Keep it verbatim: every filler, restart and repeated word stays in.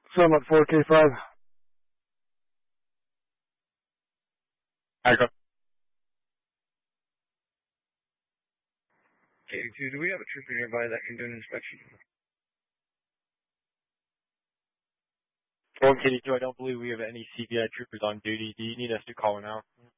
Summit four K five. Echo. K two, do we have a trooper nearby that can do an inspection? Well, K two, I don't believe we have any C B I troopers on duty. Do you need us to call them out?